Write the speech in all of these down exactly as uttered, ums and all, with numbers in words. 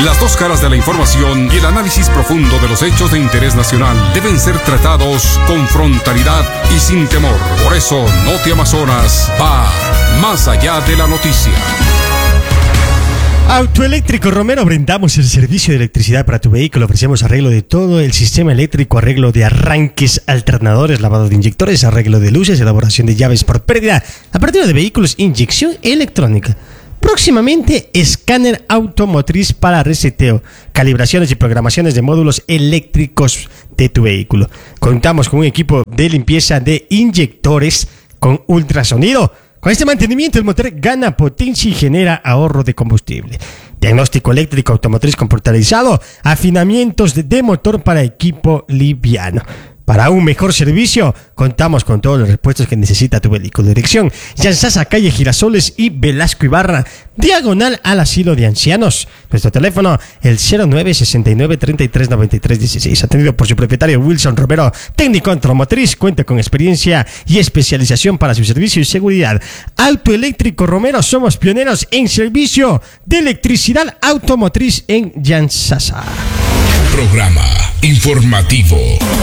Las dos caras de la información y el análisis profundo de los hechos de interés nacional deben ser tratados con frontalidad y sin temor. Por eso, Noti Amazonas va más allá de la noticia. Autoeléctrico Romero, brindamos el servicio de electricidad para tu vehículo. Ofrecemos arreglo de todo el sistema eléctrico, arreglo de arranques, alternadores, lavado de inyectores, arreglo de luces, elaboración de llaves por pérdida, apertura de vehículos, inyección electrónica. Próximamente, escáner automotriz para reseteo, calibraciones y programaciones de módulos eléctricos de tu vehículo. Contamos con un equipo de limpieza de inyectores con ultrasonido. Con este mantenimiento, el motor gana potencia y genera ahorro de combustible. Diagnóstico eléctrico automotriz computarizado, afinamientos de, de motor para equipo liviano. Para un mejor servicio, contamos con todos los repuestos que necesita tu vehículo. Dirección: Yansasa, calle Girasoles y Velasco Ibarra, diagonal al asilo de ancianos. Nuestro teléfono, el cero nueve sesenta y nueve treinta y tres noventa y tres dieciséis. Atendido por su propietario Wilson Romero, técnico automotriz, cuenta con experiencia y especialización para su servicio y seguridad. Autoeléctrico Romero, somos pioneros en servicio de electricidad automotriz en Yansasa. Programa informativo.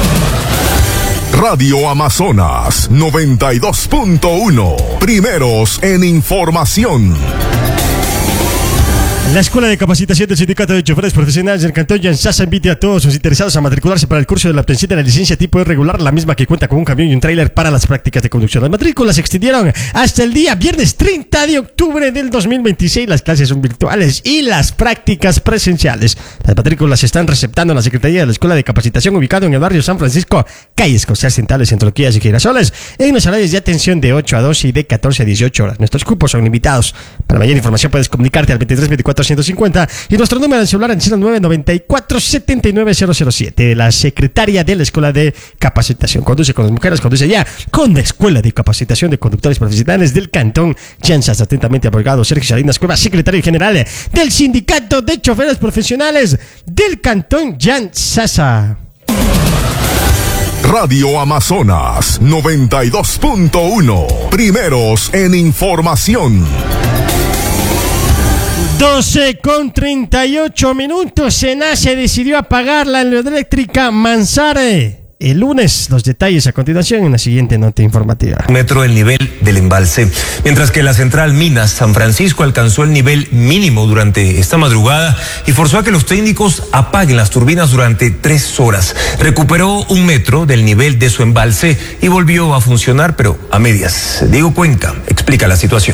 Radio Amazonas noventa y dos punto uno. Primeros en información. La Escuela de Capacitación del Sindicato de Choferes Profesionales del Cantón Yansasa invita a todos los interesados a matricularse para el curso de la obtención de la licencia tipo irregular, la misma que cuenta con un camión y un tráiler para las prácticas de conducción. Las matrículas se extendieron hasta el día viernes treinta de octubre del dos mil veintiséis. Las clases son virtuales y las prácticas presenciales. Las matrículas se están receptando en la Secretaría de la Escuela de Capacitación, ubicado en el barrio San Francisco, calles Costeas Centrales, entre Loquillas y Girasoles, en los horarios de atención de ocho a doce y de catorce a dieciocho horas. Nuestros cupos son limitados. Para mayor información puedes comunicarte al veintitrés veinticuatro ciento cincuenta y nuestro número de celular en cero nueve noventa y cuatro setenta y nueve cero cero siete. La secretaria de la Escuela de Capacitación conduce con las mujeres, conduce ya con la Escuela de Capacitación de Conductores Profesionales del Cantón Yansasa. Atentamente, abogado Sergio Salinas Cueva, secretario general del Sindicato de Choferes Profesionales del Cantón Yansasa. Radio Amazonas noventa y dos punto uno. Primeros en información. doce con treinta y ocho minutos. SENACE decidió apagar la hidroeléctrica Manzare el lunes. Los detalles a continuación en la siguiente nota informativa. Metro el nivel del embalse, mientras que la central Minas San Francisco alcanzó el nivel mínimo durante esta madrugada y forzó a que los técnicos apaguen las turbinas durante tres horas. Recuperó un metro del nivel de su embalse y volvió a funcionar, pero a medias. Diego Cuenca explica la situación.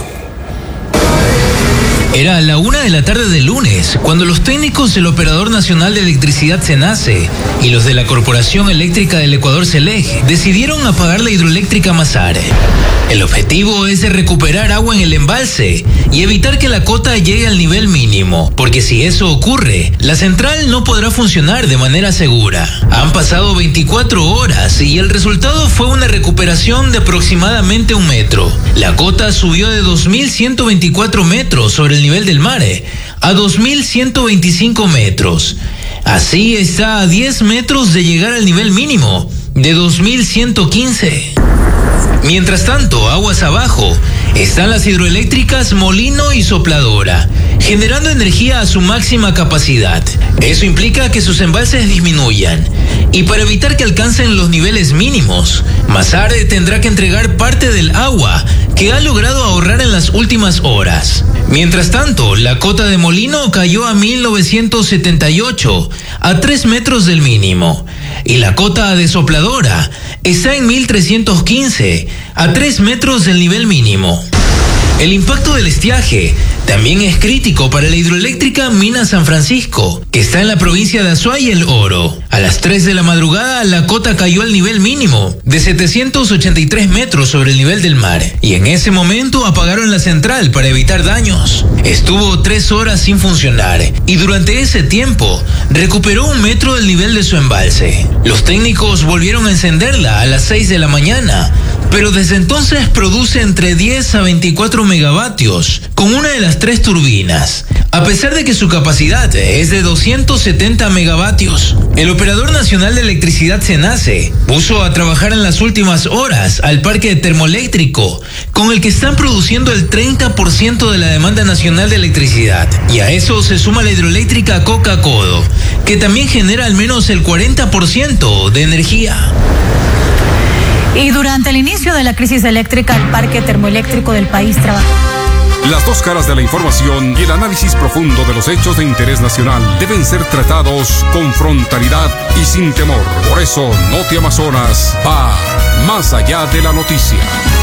Era la una de la tarde del lunes, cuando los técnicos del Operador Nacional de Electricidad SENACE y los de la Corporación Eléctrica del Ecuador CELEG decidieron apagar la hidroeléctrica Manzare. El objetivo es de recuperar agua en el embalse y evitar que la cota llegue al nivel mínimo, porque si eso ocurre, la central no podrá funcionar de manera segura. Han pasado veinticuatro horas y el resultado fue una recuperación de aproximadamente un metro. La cota subió de dos mil ciento veinticuatro metros sobre el nivel del mar a dos mil ciento veinticinco metros. Así está a diez metros de llegar al nivel mínimo de dos mil ciento quince. Mientras tanto, aguas abajo, están las hidroeléctricas Molino y Sopladora, generando energía a su máxima capacidad. Eso implica que sus embalses disminuyan. Y para evitar que alcancen los niveles mínimos, Manzare tendrá que entregar parte del agua que ha logrado ahorrar en las últimas horas. Mientras tanto, la cota de Molino cayó a mil novecientos setenta y ocho, a tres metros del mínimo. Y la cota de Sopladora está en mil trescientos quince, a tres metros del nivel mínimo. El impacto del estiaje también es crítico para la hidroeléctrica Minas San Francisco, que está en la provincia de Azuay El Oro. A las tres de la madrugada, la cota cayó al nivel mínimo de setecientos ochenta y tres metros sobre el nivel del mar, y en ese momento apagaron la central para evitar daños. Estuvo tres horas sin funcionar, y durante ese tiempo recuperó un metro del nivel de su embalse. Los técnicos volvieron a encenderla a las seis de la mañana, pero desde entonces produce entre diez a veinticuatro megavatios con una de las tres turbinas. A pesar de que su capacidad es de doscientos setenta megavatios, el Operador Nacional de Electricidad SENACE puso a trabajar en las últimas horas al parque termoeléctrico, con el que están produciendo el treinta por ciento de la demanda nacional de electricidad. Y a eso se suma la hidroeléctrica Coca-Codo, que también genera al menos el cuarenta por ciento de energía. Y durante el inicio de la crisis eléctrica, el parque termoeléctrico del país trabajó. Las dos caras de la información y el análisis profundo de los hechos de interés nacional deben ser tratados con frontalidad y sin temor. Por eso, Noti Amazonas va más allá de la noticia.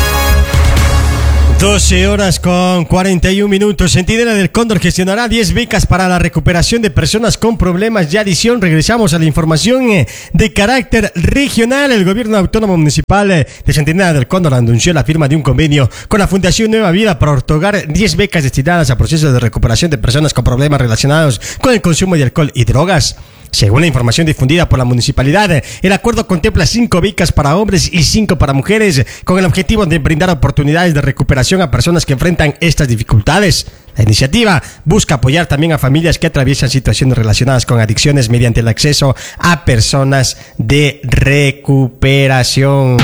doce horas con cuarenta y un minutos. Centinela del Cóndor gestionará diez becas para la recuperación de personas con problemas de adicción. Regresamos a la información de carácter regional. El gobierno autónomo municipal de Centinela del Cóndor anunció la firma de un convenio con la Fundación Nueva Vida para otorgar diez becas destinadas a procesos de recuperación de personas con problemas relacionados con el consumo de alcohol y drogas. Según la información difundida por la municipalidad, el acuerdo contempla cinco becas para hombres y cinco para mujeres, con el objetivo de brindar oportunidades de recuperación a personas que enfrentan estas dificultades. La iniciativa busca apoyar también a familias que atraviesan situaciones relacionadas con adicciones mediante el acceso a personas de recuperación.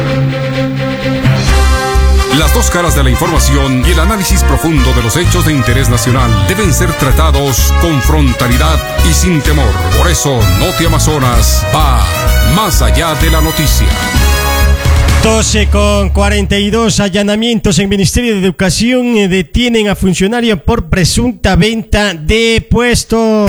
Las dos caras de la información y el análisis profundo de los hechos de interés nacional deben ser tratados con frontalidad y sin temor. Por eso, Noti Amazonas va más allá de la noticia. doce con cuarenta y dos. Allanamientos en Ministerio de Educación detienen a funcionario por presunta venta de puestos.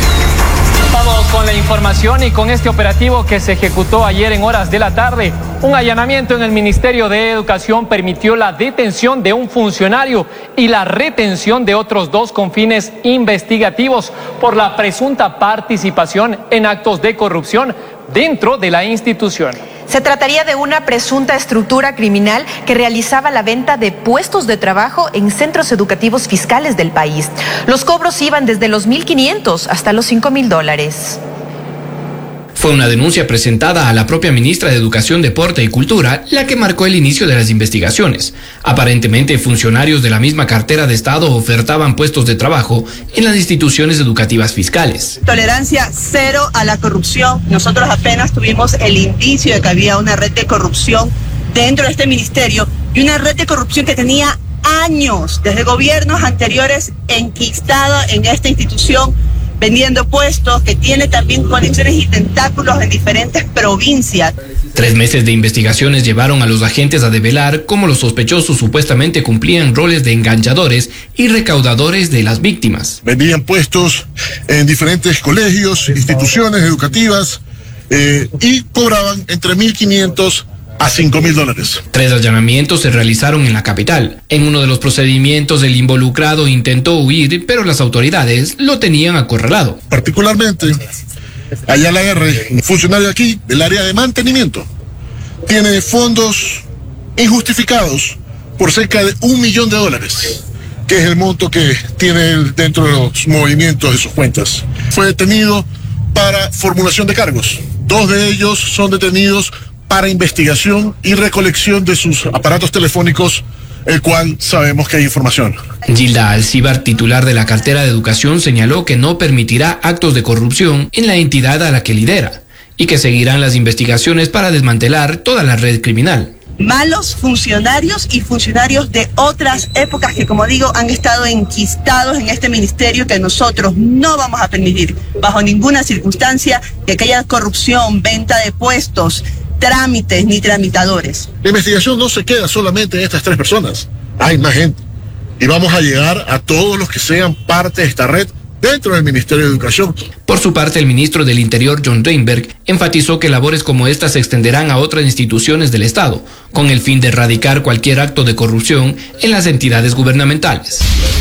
Vamos con la información y con este operativo que se ejecutó ayer en horas de la tarde. Un allanamiento en el Ministerio de Educación permitió la detención de un funcionario y la retención de otros dos con fines investigativos por la presunta participación en actos de corrupción dentro de la institución. Se trataría de una presunta estructura criminal que realizaba la venta de puestos de trabajo en centros educativos fiscales del país. Los cobros iban desde los mil quinientos hasta los cinco mil dólares. Fue una denuncia presentada a la propia ministra de Educación, Deporte y Cultura la que marcó el inicio de las investigaciones. Aparentemente, funcionarios de la misma cartera de Estado ofertaban puestos de trabajo en las instituciones educativas fiscales. Tolerancia cero a la corrupción. Nosotros apenas tuvimos el indicio de que había una red de corrupción dentro de este ministerio y una red de corrupción que tenía años, desde gobiernos anteriores, enquistada en esta institución, vendiendo puestos, que tiene también conexiones y tentáculos en diferentes provincias. Tres meses de investigaciones llevaron a los agentes a develar cómo los sospechosos supuestamente cumplían roles de enganchadores y recaudadores de las víctimas. Vendían puestos en diferentes colegios, instituciones educativas eh, y cobraban entre mil quinientos a cinco mil dólares. Tres allanamientos se realizaron en la capital. En uno de los procedimientos, el involucrado intentó huir, pero las autoridades lo tenían acorralado. Particularmente, Ayala R, un funcionario aquí del área de mantenimiento, tiene fondos injustificados por cerca de un millón de dólares, que es el monto que tiene él dentro de los movimientos de sus cuentas. Fue detenido para formulación de cargos. Dos de ellos son detenidos para investigación y recolección de sus aparatos telefónicos, el cual sabemos que hay información. Gilda Alcíbar, titular de la cartera de Educación, señaló que no permitirá actos de corrupción en la entidad a la que lidera y que seguirán las investigaciones para desmantelar toda la red criminal. Malos funcionarios y funcionarios de otras épocas que, como digo, han estado enquistados en este ministerio, que nosotros no vamos a permitir bajo ninguna circunstancia que haya corrupción, venta de puestos, trámites ni tramitadores. La investigación no se queda solamente en estas tres personas, hay más gente y vamos a llegar a todos los que sean parte de esta red dentro del Ministerio de Educación. Por su parte, el ministro del Interior, John Reinberg, enfatizó que labores como esta se extenderán a otras instituciones del Estado, con el fin de erradicar cualquier acto de corrupción en las entidades gubernamentales.